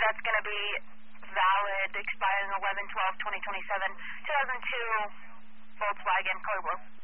that's going to be valid, expiring 11/12/2027, 2002 Volkswagen Cobra.